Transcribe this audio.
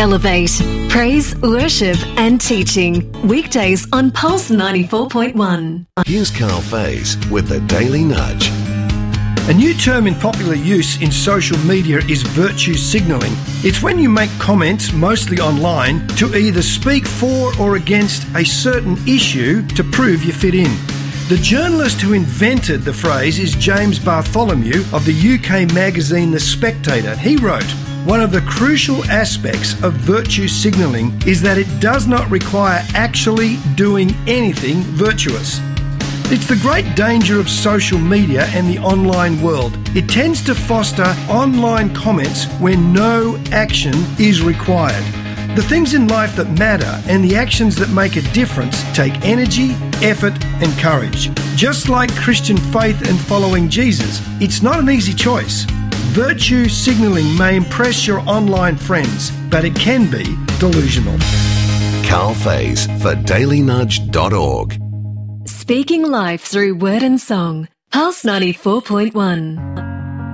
Elevate. Praise, worship and teaching. Weekdays on Pulse 94.1. Here's Carl Faze with the Daily Nudge. A new term in popular use in social media is virtue signalling. It's when you make comments, mostly online, to either speak for or against a certain issue to prove you fit in. The journalist who invented the phrase is James Bartholomew of the UK magazine The Spectator. He wrote, "One of the crucial aspects of virtue signalling is that it does not require actually doing anything virtuous." It's the great danger of social media and the online world. It tends to foster online comments where no action is required. The things in life that matter and the actions that make a difference take energy, effort and courage. Just like Christian faith and following Jesus, it's not an easy choice. Virtue signalling may impress your online friends, but it can be delusional. Carl Faze for dailynudge.org. Speaking life through word and song. Pulse 94.1.